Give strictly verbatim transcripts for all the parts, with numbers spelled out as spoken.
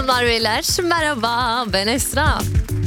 Hanımlar beyler merhaba, ben Esra.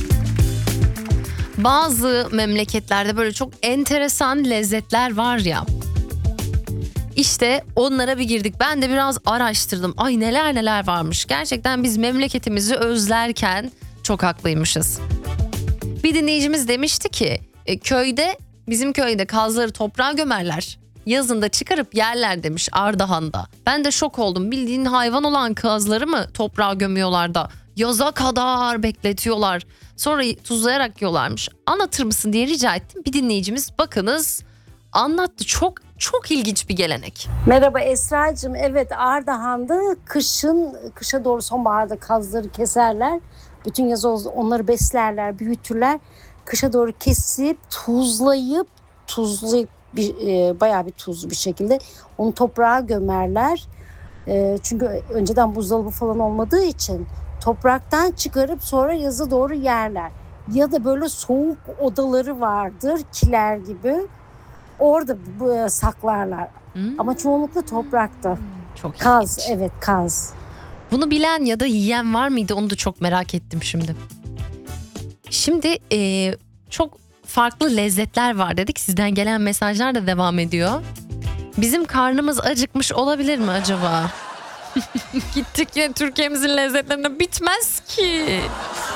Bazı memleketlerde böyle çok enteresan lezzetler var ya. İşte onlara bir girdik. Ben de biraz araştırdım. Ay neler neler varmış. Gerçekten biz memleketimizi özlerken çok haklıymışız. Bir dinleyicimiz demişti ki e, köyde bizim köyde kazları toprağa gömerler. Yazında çıkarıp yerler demiş Ardahan'da. Ben de şok oldum. Bildiğin hayvan olan kazları mı toprağa gömüyorlar da yaza kadar bekletiyorlar. Sonra tuzlayarak yiyorlarmış. Anlatır mısın diye rica ettim. Bir dinleyicimiz bakınız anlattı. Çok çok ilginç bir gelenek. Merhaba Esra'cığım. Evet, Ardahan'da kışın, kışa doğru sonbaharda kazları keserler. Bütün yaz onları beslerler, büyütürler. Kışa doğru kesip tuzlayıp tuzlayıp bir, e, bayağı bir tuzlu bir şekilde onu toprağa gömerler. E, çünkü önceden buzdolabı falan olmadığı için topraktan çıkarıp sonra yaza doğru yerler. Ya da böyle soğuk odaları vardır, kiler gibi. Orada bu, saklarlar. Hmm. Ama çoğunlukla toprakta. Çok kaz, ilginç. evet kaz. Bunu bilen ya da yiyen var mıydı? Onu da çok merak ettim şimdi. Şimdi e, çok farklı lezzetler var dedik. Sizden gelen mesajlar da devam ediyor. Bizim karnımız acıkmış olabilir mi acaba? Gittik ya Türkiye'mizin lezzetlerine bitmez ki.